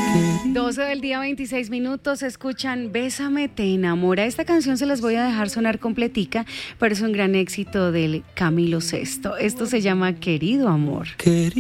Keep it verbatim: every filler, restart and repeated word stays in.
doce del día, veintiséis minutos, escuchan Bésame, te enamora. Esta canción se las voy a dejar sonar completica, pero es un gran éxito del Camilo Sesto. Esto se llama Querido Amor.